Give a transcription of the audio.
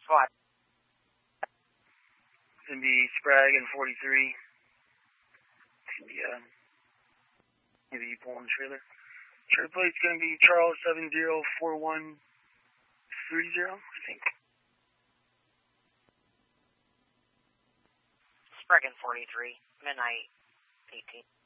SWAT. It's going to be Spraggan 43. It's going to be, maybe you pulling the trailer. Trailer plate's going to be Charles 704130, I think. Spraggan 43, midnight 18.